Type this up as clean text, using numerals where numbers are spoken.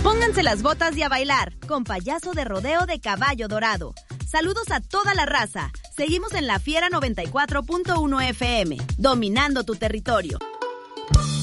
Pónganse las botas y a bailar, con Payaso de Rodeo de Caballo Dorado. Saludos a toda la raza. Seguimos en La Fiera 94.1 FM, dominando tu territorio.